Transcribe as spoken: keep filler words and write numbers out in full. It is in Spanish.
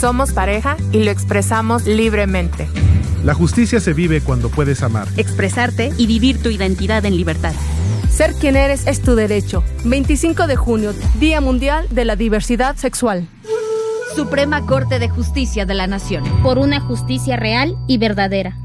Somos pareja y lo expresamos libremente. La justicia se vive cuando puedes amar, expresarte y vivir tu identidad en libertad. Ser quien eres es tu derecho. veinticinco de junio, Día Mundial de la Diversidad Sexual. Suprema Corte de Justicia de la Nación. Por una justicia real y verdadera.